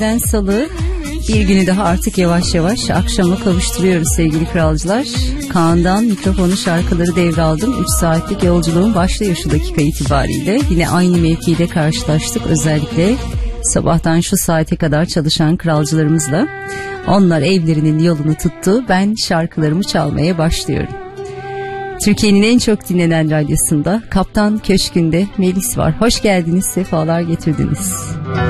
Salı bir günü daha artık yavaş yavaş akşama kavuşturuyoruz sevgili kralcılar. Kaan'dan mikrofonu, şarkıları devraldım. 3 saatlik yolculuğum başlıyor şu dakika itibariyle. Yine aynı mevkide karşılaştık, özellikle sabahtan şu saate kadar çalışan kralcılarımızla. Onlar evlerinin yolunu tuttu, ben şarkılarımı çalmaya başlıyorum. Türkiye'nin en çok dinlenen radyosunda Kaptan Köşkü'nde Melis var. Hoş geldiniz, sefalar getirdiniz.